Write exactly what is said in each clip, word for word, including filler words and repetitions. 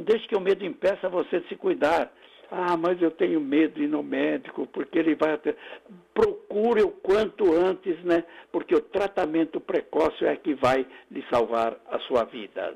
deixe que o medo impeça você de se cuidar. Ah, mas eu tenho medo de ir no médico, porque ele vai... Até... Procure o quanto antes, né? Porque o tratamento precoce é que vai lhe salvar a sua vida.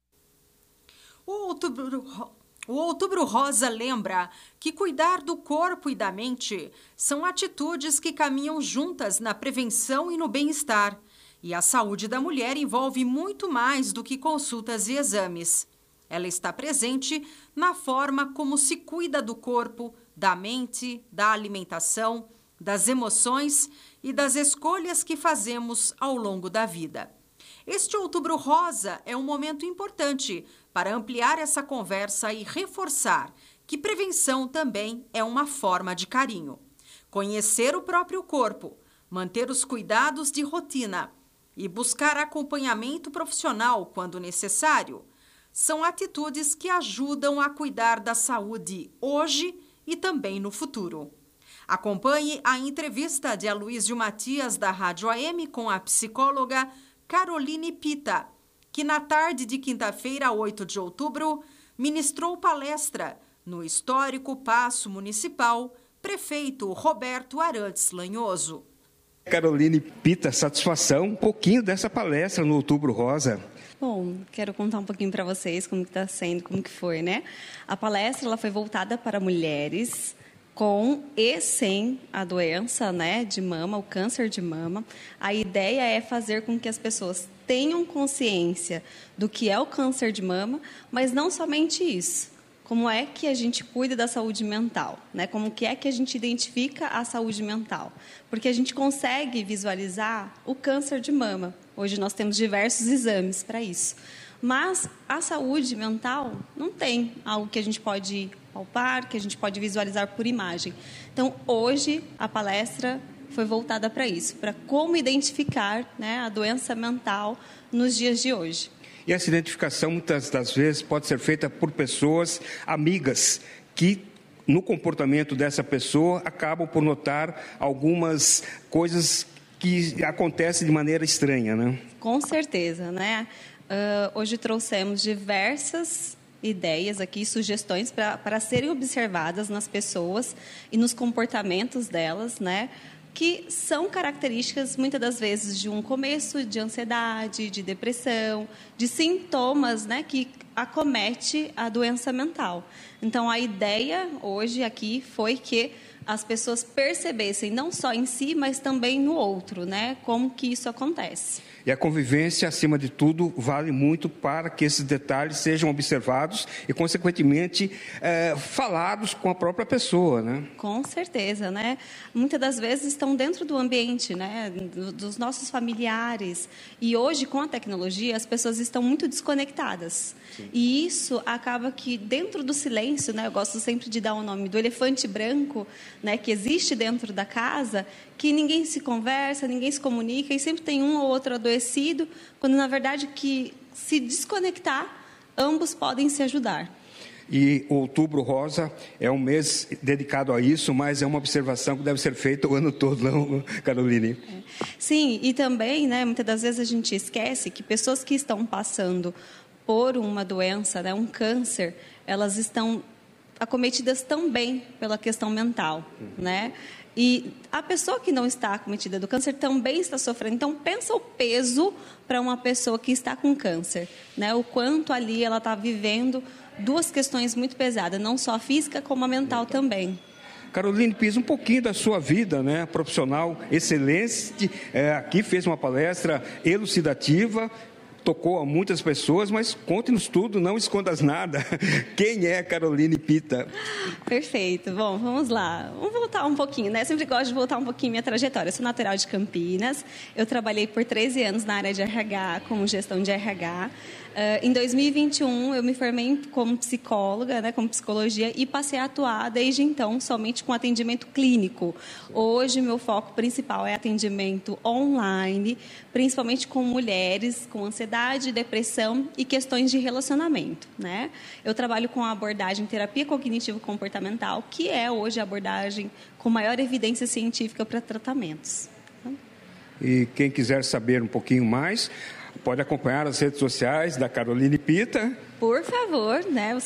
O outubro, o Outubro Rosa lembra que cuidar do corpo e da mente são atitudes que caminham juntas na prevenção e no bem-estar. E a saúde da mulher envolve muito mais do que consultas e exames. Ela está presente na forma como se cuida do corpo, da mente, da alimentação, das emoções e das escolhas que fazemos ao longo da vida. Este Outubro Rosa é um momento importante para ampliar essa conversa e reforçar que prevenção também é uma forma de carinho. Conhecer o próprio corpo, manter os cuidados de rotina e buscar acompanhamento profissional quando necessário são atitudes que ajudam a cuidar da saúde hoje e também no futuro. Acompanhe a entrevista de Aloísio Matias, da Rádio A M, com a psicóloga Caroline Pita, que na tarde de quinta-feira, oito de outubro, ministrou palestra no histórico Paço Municipal, prefeito Roberto Arantes Lanhoso. Caroline Pita, satisfação, um pouquinho dessa palestra no Outubro Rosa. Bom, quero contar um pouquinho para vocês como que está sendo, como que foi, né? A palestra ela foi voltada para mulheres com e sem a doença, né, de mama, o câncer de mama. A ideia é fazer com que as pessoas tenham consciência do que é o câncer de mama, mas não somente isso. Como é que a gente cuida da saúde mental, né? Como que é que a gente identifica a saúde mental? Porque a gente consegue visualizar o câncer de mama. Hoje nós temos diversos exames para isso. Mas a saúde mental não tem algo que a gente pode palpar, que a gente pode visualizar por imagem. Então, hoje, a palestra foi voltada para isso, para como identificar, né, a doença mental nos dias de hoje. E essa identificação, muitas das vezes, pode ser feita por pessoas amigas que, no comportamento dessa pessoa, acabam por notar algumas coisas que acontecem de maneira estranha, né? Com certeza, né? Uh, hoje trouxemos diversas ideias aqui, sugestões para serem observadas nas pessoas e nos comportamentos delas, né? Que são características, muitas das vezes, de um começo de ansiedade, de depressão, de sintomas, né, que acomete a doença mental. Então, a ideia hoje aqui foi que as pessoas percebessem, não só em si, mas também no outro, né, como que isso acontece. E a convivência, acima de tudo, vale muito para que esses detalhes sejam observados e, consequentemente, é, falados com a própria pessoa, né? Com certeza, né? Muitas das vezes estão dentro do ambiente, né? Dos nossos familiares. E hoje, com a tecnologia, as pessoas estão muito desconectadas. Sim. E isso acaba que, dentro do silêncio, né? Eu gosto sempre de dar o nome do elefante branco, né? Que existe dentro da casa, que ninguém se conversa, ninguém se comunica e sempre tem um ou outro adoecido, quando na verdade que se desconectar, ambos podem se ajudar. E o Outubro Rosa é um mês dedicado a isso, mas é uma observação que deve ser feita o ano todo, não, Caroline? É. Sim, e também, né, muitas das vezes a gente esquece que pessoas que estão passando por uma doença, né, um câncer, elas estão acometidas também pela questão mental, uhum. né? E a pessoa que não está acometida do câncer também está sofrendo. Então, pensa o peso para uma pessoa que está com câncer, né? O quanto ali ela está vivendo duas questões muito pesadas, não só a física, como a mental também. Caroline Pisa, um pouquinho da sua vida, né, profissional excelente, é, aqui fez uma palestra elucidativa, tocou a muitas pessoas, mas conte-nos tudo, não escondas nada. Quem é Caroline Pita? Perfeito. Bom, vamos lá. Vamos voltar um pouquinho, né? Eu sempre gosto de voltar um pouquinho minha trajetória. Eu sou natural de Campinas. Eu trabalhei por treze anos na área de R H, como gestão de R H. Uh, em dois mil e vinte e um, eu me formei como psicóloga, né, como psicologia, e passei a atuar, desde então, somente com atendimento clínico. Hoje, meu foco principal é atendimento online, principalmente com mulheres com ansiedade, depressão e questões de relacionamento, né? Eu trabalho com a abordagem terapia cognitivo-comportamental, que é hoje a abordagem com maior evidência científica para tratamentos. E quem quiser saber um pouquinho mais, pode acompanhar as redes sociais da Caroline Pita. Por favor, né?